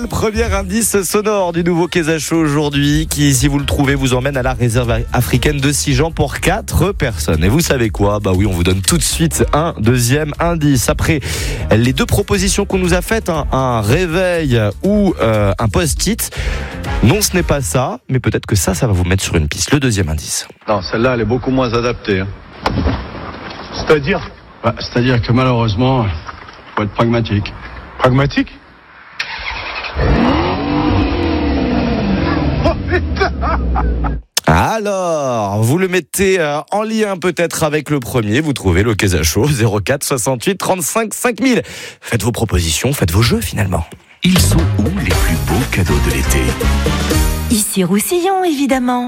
le premier indice sonore du nouveau Keza Show aujourd'hui, qui, si vous le trouvez, vous emmène à la réserve africaine de Sijan pour 4 personnes. Et vous savez quoi ? Bah oui, on vous donne tout de suite un deuxième indice. Après les 2 propositions qu'on nous a faites, un réveil ou un post-it. Non, ce n'est pas ça, mais peut-être que ça va vous mettre sur une piste. Le deuxième indice. Non, celle-là, elle est beaucoup moins adaptée. C'est-à-dire ? C'est-à-dire que malheureusement, faut être pragmatique. Pragmatique ? Alors, vous le mettez en lien peut-être avec le premier, vous trouvez le Keza Show 04 68 35 5000. Faites vos propositions, faites vos jeux finalement. Ils sont où les plus beaux cadeaux de l'été ? Ici Roussillon, évidemment.